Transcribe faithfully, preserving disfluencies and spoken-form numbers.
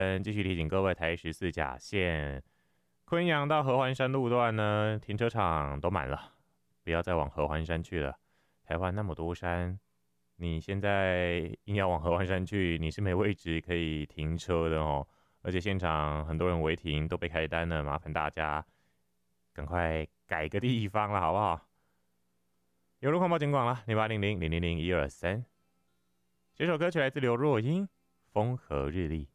嗯，继续提醒各位，台十四甲线昆阳到合欢山路段呢，停车场都满了，不要再往合欢山去了。台湾那么多山，你现在硬要往合欢山去，你是没位置可以停车的哦。而且现场很多人违停，都被开单了，麻烦大家赶快改个地方了，好不好？有路况报警广了，零八零零零零零一二三。这首歌曲来自刘若英，《风和日丽》。